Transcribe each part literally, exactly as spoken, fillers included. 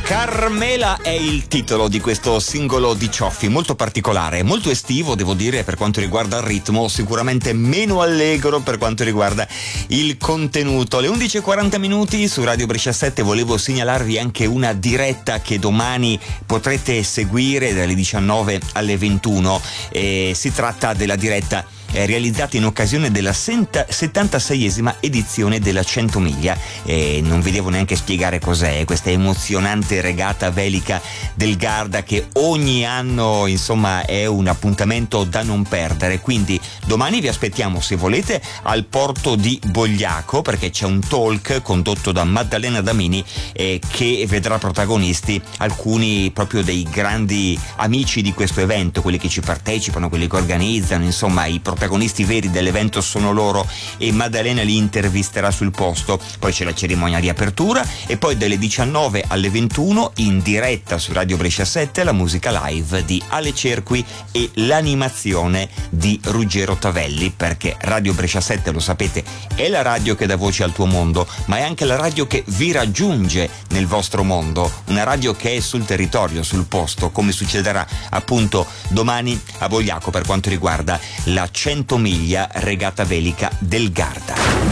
Carmela è il titolo di questo singolo di Cioffi, molto particolare, molto estivo devo dire per quanto riguarda il ritmo, sicuramente meno allegro per quanto riguarda il contenuto. Alle undici e quaranta minuti su Radio Brescia sette volevo segnalarvi anche una diretta che domani potrete seguire dalle diciannove alle ventuno. E si tratta della diretta realizzata in occasione della settantaseiesima edizione della cento miglia. E non vi devo neanche spiegare cos'è questa emozionante regata velica del Garda che ogni anno insomma è un appuntamento da non perdere. Quindi domani vi aspettiamo, se volete, al porto di Bogliaco, perché c'è un talk condotto da Maddalena Damini eh, che vedrà protagonisti alcuni proprio dei grandi amici di questo evento, quelli che ci partecipano, quelli che organizzano, insomma i protagonisti veri dell'evento sono loro, e Maddalena li intervisterà sul posto. Poi c'è la cerimonia di apertura e poi dalle diciannove alle ventuno in diretta su Radio Brescia sette la musica live di Ale Cerqui e l'animazione di Ruggero Tavelli, perché Radio Brescia sette, lo sapete, è la radio che dà voce al tuo mondo, ma è anche la radio che vi raggiunge nel vostro mondo, una radio che è sul territorio, sul posto, come succederà appunto domani a Bogliaco per quanto riguarda la cento miglia regata velica del Garda.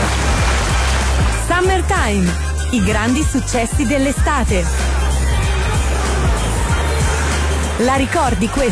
Summertime, i grandi successi dell'estate. La ricordi questa?